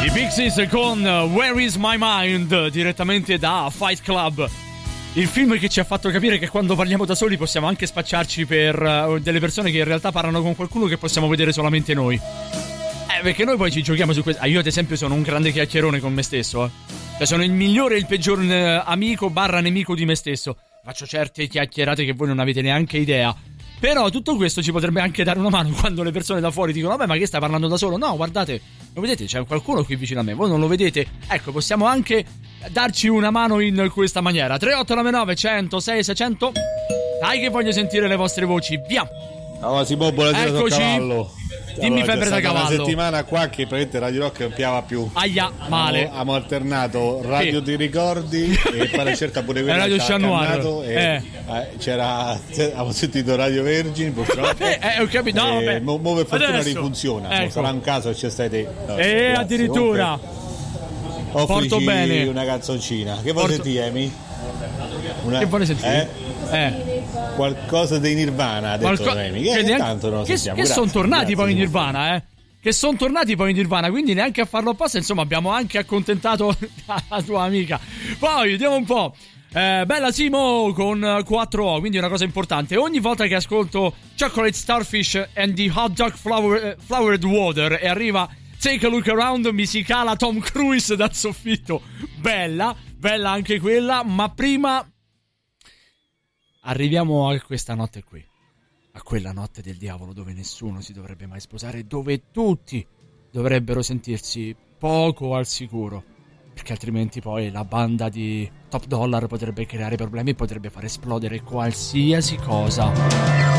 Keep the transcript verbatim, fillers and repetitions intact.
I Pixies con Where is my mind, direttamente da Fight Club, il film che ci ha fatto capire che quando parliamo da soli possiamo anche spacciarci per uh, delle persone che in realtà parlano con qualcuno che possiamo vedere solamente noi. Eh, perché noi poi ci giochiamo su questo. Ah, io ad esempio sono un grande chiacchierone con me stesso, eh. Cioè sono il migliore e il peggior uh, amico barra nemico di me stesso. Faccio certe chiacchierate che voi non avete neanche idea. Però tutto questo ci potrebbe anche dare una mano quando le persone da fuori dicono vabbè, ma che stai parlando da solo? No, guardate, lo vedete, c'è qualcuno qui vicino a me, voi non lo vedete? Ecco, possiamo anche darci una mano in questa maniera. Tre otto nove nove uno zero sei sei zero zero. Dai che voglio sentire le vostre voci, via. Allora si buona buonasera, eccoci. Cavallo. Dimmi, allora, febbre da cavallo. Una settimana qua che praticamente Radio Rock non piava più. Aia, male. Abbiamo alternato Radio Sì. Ti Ricordi e pare certa pure quella Radio che Chat Noir. e, Eh. eh, c'era avevo sentito Radio Virgin purtroppo. Eh, eh, ho capito. No, e vabbè. mo, mo per fortuna Adesso. rifunziona. Ecco. Sarà un caso che c'è stai te. No, E grazie. addirittura Comunque, porto offrici bene una canzoncina. Che vuoi Porto- sentire, Amy? Una... Che vuole sentire? Eh? Eh. Qualcosa dei Nirvana, ha detto Qualco- Amy. che Che, neanche- tanto non lo che, sentiamo. che Grazie, sono tornati grazie, poi in Simone. Nirvana, eh? Che sono tornati poi in Nirvana, quindi neanche a farlo apposta, insomma, abbiamo anche accontentato la tua amica. Poi, vediamo un po'. Eh, bella Simo con quattro O, quindi una cosa importante. Ogni volta che ascolto Chocolate Starfish and the Hot Dog flower, Flowered Water e arriva Take a Look Around, mi si cala Tom Cruise dal soffitto. Bella, bella anche quella, ma prima arriviamo a questa notte qui. A quella notte del diavolo dove nessuno si dovrebbe mai sposare, dove tutti dovrebbero sentirsi poco al sicuro, perché altrimenti poi la banda di Top Dollar potrebbe creare problemi e potrebbe far esplodere qualsiasi cosa.